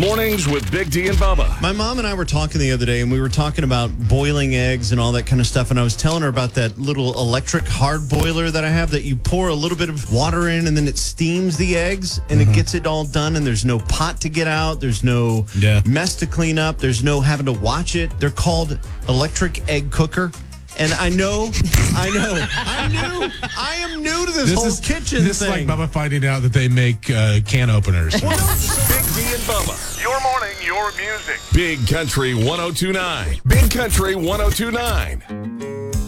Mornings with Big D and Bubba. My mom and I were talking the other day, and we were talking about boiling eggs and all that kind of stuff, and I was telling her about that little electric hard boiler that I have that you pour a little bit of water in, and then it steams the eggs, and it gets it all done, and there's no pot to get out, there's no mess to clean up, there's no having to watch it. They're called electric egg cooker. And I am new to this whole kitchen This thing. is like Bubba finding out that they make can openers. Big D and Bubba. Your morning, your music. Big Country 102.9. Big Country 102.9.